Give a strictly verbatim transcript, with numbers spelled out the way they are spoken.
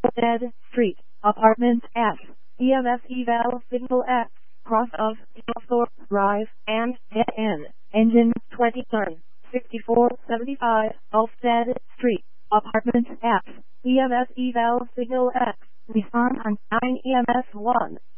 Dead Street, Apartment F, E M S eval signal X, cross of Hillthorpe Drive, and dead end, engine twenty ton, sixty-four seventy-five, Ulstead Street, Apartment F, E M S eval signal X, respond on nine E M S one.